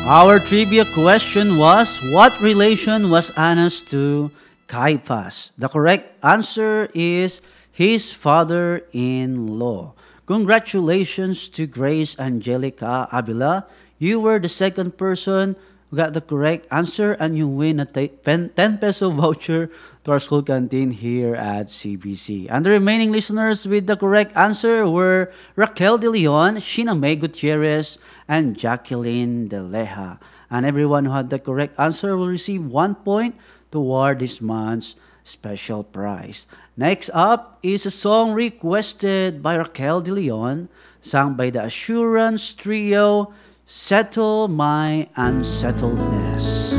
Our trivia question was, what relation was Annas to Caiaphas? The correct answer is his father-in-law. Congratulations to Grace Angelica Avila. You were the second person who got the correct answer and you win a 10 peso voucher to our school canteen here at CBC. And the remaining listeners with the correct answer were Raquel De Leon, Sheena May Gutierrez, and Jacqueline De Leja. And everyone who had the correct answer will receive 1 point toward this month's special prize. Next up is a song requested by Raquel De Leon, sung by the Assurance Trio, Settle My Unsettledness.